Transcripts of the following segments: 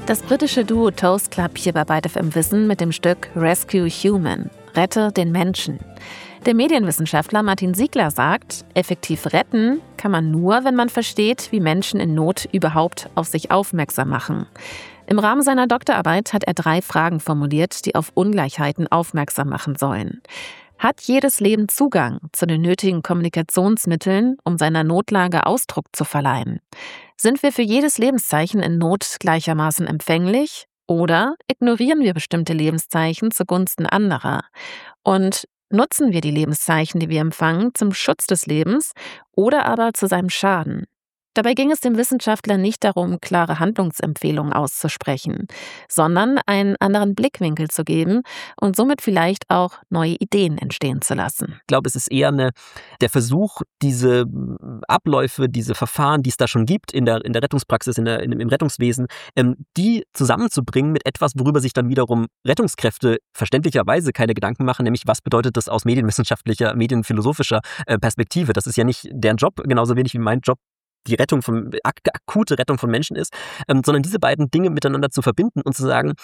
Das britische Duo Toast Club hier bei Byte FM Wissen mit dem Stück Rescue Human, Rette den Menschen. Der Medienwissenschaftler Martin Siegler sagt, effektiv retten kann man nur, wenn man versteht, wie Menschen in Not überhaupt auf sich aufmerksam machen. Im Rahmen seiner Doktorarbeit hat er 3 Fragen formuliert, die auf Ungleichheiten aufmerksam machen sollen. Hat jedes Leben Zugang zu den nötigen Kommunikationsmitteln, um seiner Notlage Ausdruck zu verleihen? Sind wir für jedes Lebenszeichen in Not gleichermaßen empfänglich? Oder ignorieren wir bestimmte Lebenszeichen zugunsten anderer? Und nutzen wir die Lebenszeichen, die wir empfangen, zum Schutz des Lebens oder aber zu seinem Schaden? Dabei ging es dem Wissenschaftler nicht darum, klare Handlungsempfehlungen auszusprechen, sondern einen anderen Blickwinkel zu geben und somit vielleicht auch neue Ideen entstehen zu lassen. Ich glaube, es ist eher der Versuch, diese Abläufe, diese Verfahren, die es da schon gibt in der Rettungspraxis, im Rettungswesen, die zusammenzubringen mit etwas, worüber sich dann wiederum Rettungskräfte verständlicherweise keine Gedanken machen, nämlich was bedeutet das aus medienwissenschaftlicher, medienphilosophischer Perspektive. Das ist ja nicht deren Job, genauso wenig wie mein Job die akute Rettung von Menschen ist, sondern diese beiden Dinge miteinander zu verbinden und zu sagen,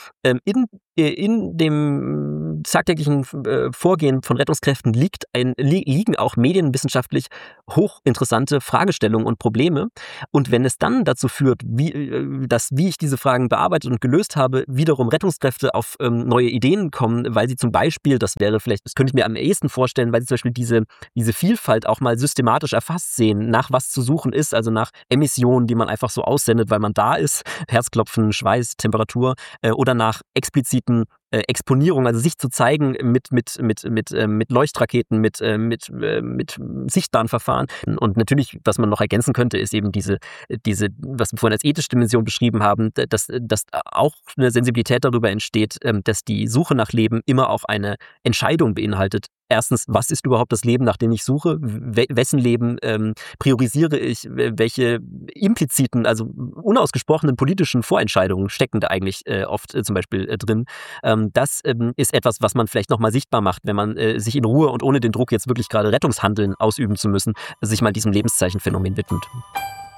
in dem tagtäglichen Vorgehen von Rettungskräften liegen auch medienwissenschaftlich hochinteressante Fragestellungen und Probleme. Und wenn es dann dazu führt, wie ich diese Fragen bearbeitet und gelöst habe, wiederum Rettungskräfte auf neue Ideen kommen, weil sie zum Beispiel, das könnte ich mir am ehesten vorstellen, weil sie zum Beispiel diese Vielfalt auch mal systematisch erfasst sehen, nach was zu suchen ist, also nach Emissionen, die man einfach so aussendet, weil man da ist, Herzklopfen, Schweiß, Temperatur, oder nach expliziten Exponierung, also sich zu zeigen mit Leuchtraketen, mit sichtbaren Verfahren. Und natürlich, was man noch ergänzen könnte, ist eben diese, was wir vorhin als ethische Dimension beschrieben haben, dass auch eine Sensibilität darüber entsteht, dass die Suche nach Leben immer auch eine Entscheidung beinhaltet. Erstens, was ist überhaupt das Leben, nach dem ich suche? Wessen Leben priorisiere ich? Welche impliziten, also unausgesprochenen politischen Vorentscheidungen stecken da eigentlich oft zum Beispiel drin? Das ist etwas, was man vielleicht nochmal sichtbar macht, wenn man sich in Ruhe und ohne den Druck, jetzt wirklich gerade Rettungshandeln ausüben zu müssen, sich mal diesem Lebenszeichenphänomen widmet.